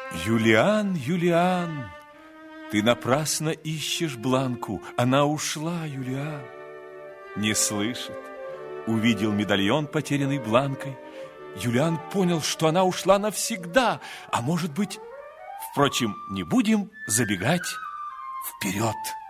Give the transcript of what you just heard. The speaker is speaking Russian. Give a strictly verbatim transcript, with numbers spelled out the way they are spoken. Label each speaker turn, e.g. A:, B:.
A: Юлиан, Юлиан, ты напрасно ищешь Бланку. Она ушла, Юлиан. Не слышит. Увидел медальон, потерянный Бланкой. Юлиан понял, что она ушла навсегда. А может быть... Впрочем, не будем забегать вперед.